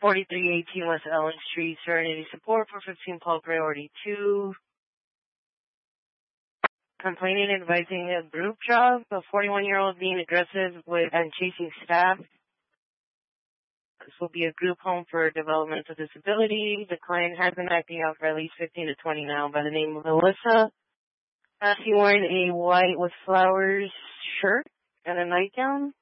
4318 West Ellen Street, Serenity Support for 15 Paul Priority 2. Complaining and advising a group job. A 41-year-old being aggressive and chasing staff. This will be a group home for developmental disability. The client has been acting out for at least 15 to 20 now by the name of Melissa. She's wearing a white with flowers shirt and a nightgown.